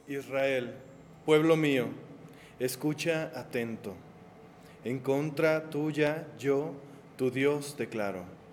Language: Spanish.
Israel, pueblo mío, escucha atento. En contra tuya yo, tu Dios, declaro.